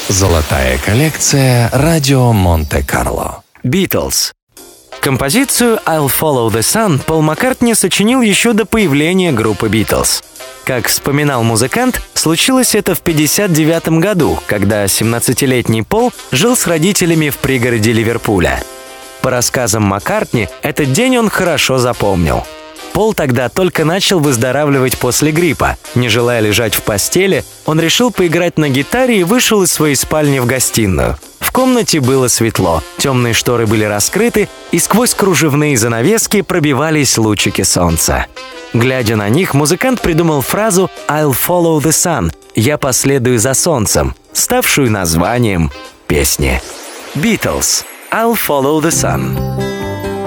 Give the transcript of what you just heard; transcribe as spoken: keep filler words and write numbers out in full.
Золотая коллекция «Радио Монте-Карло». Beatles. Композицию «I'll Follow the Sun» Пол Маккартни сочинил еще до появления группы Beatles. Как вспоминал музыкант, случилось это в пятьдесят девятом году, когда семнадцатилетний Пол жил с родителями в пригороде Ливерпуля. По рассказам Маккартни, этот день он хорошо запомнил. Пол тогда только начал выздоравливать после гриппа. Не желая лежать в постели, он решил поиграть на гитаре и вышел из своей спальни в гостиную. В комнате было светло, темные шторы были раскрыты, и сквозь кружевные занавески пробивались лучики солнца. Глядя на них, музыкант придумал фразу «I'll follow the sun» – «Я последую за солнцем», ставшую названием песни. Beatles. «I'll follow the sun».